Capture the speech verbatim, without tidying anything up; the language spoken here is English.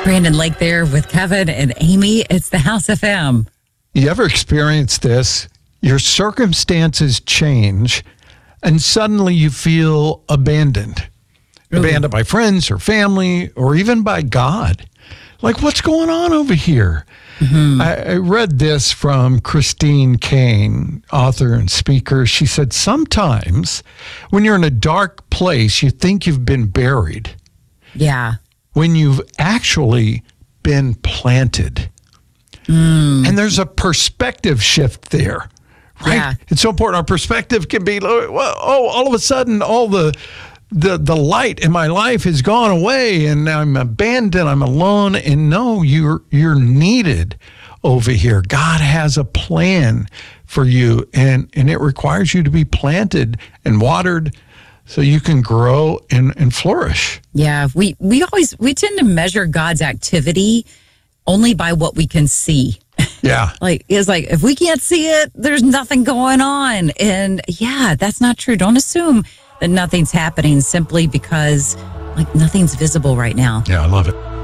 Brandon Lake there with Kevin and Amy. It's the House F M. You ever experience this? Your circumstances change and suddenly you feel abandoned. Ooh. Abandoned by friends or family or even by God. Like, what's going on over here? Mm-hmm. I, I read this from Christine Kane, author and speaker. She said, sometimes when you're in a dark place, you think you've been buried. Yeah. When you've actually been planted. Mm. And there's a perspective shift there, right? Yeah. It's so important. Our perspective can be, well, oh, all of a sudden, all the, the, the light in my life has gone away and I'm abandoned, I'm alone. And no, you're, you're needed over here. God has a plan for you, and, and it requires you to be planted and watered so you can grow and, and flourish. Yeah, we, we always, we tend to measure God's activity only by what we can see. Yeah. Like, it's like, if we can't see it, there's nothing going on. And yeah, that's not true. Don't assume that nothing's happening simply because, like, nothing's visible right now. Yeah, I love it.